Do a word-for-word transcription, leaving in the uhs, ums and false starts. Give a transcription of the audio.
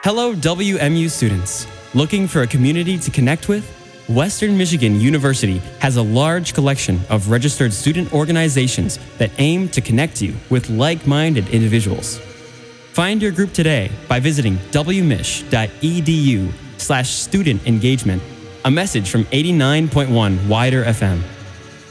Hello, W M U students. Looking for a community to connect with? Western Michigan University has a large collection of registered student organizations that aim to connect you with like-minded individuals. Find your group today by visiting wmich.edu slash student engagement, a message from eighty-nine point one Wider F M.